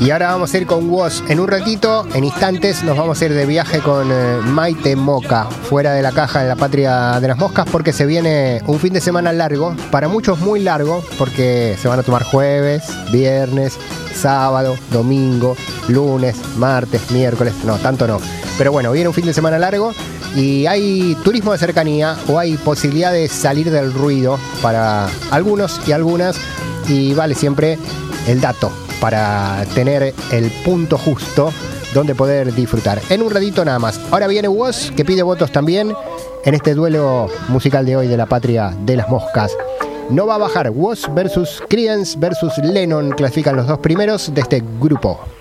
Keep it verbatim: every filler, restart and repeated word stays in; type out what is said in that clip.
Y ahora vamos a ir con Woz en un ratito, en instantes nos vamos a ir de viaje con eh, Maite Moca, fuera de la caja de la patria de las moscas, porque se viene un fin de semana largo, para muchos muy largo, porque se van a tomar jueves, viernes, sábado, domingo, lunes, martes, miércoles, no, tanto no. Pero bueno, viene un fin de semana largo y hay turismo de cercanía o hay posibilidad de salir del ruido para algunos y algunas, y vale siempre el dato para tener el punto justo donde poder disfrutar. En un ratito nada más. Ahora viene Woz, que pide votos también en este duelo musical de hoy de la patria de las moscas. No va a bajar. Woz versus Creedence versus Lennon clasifican los dos primeros de este grupo.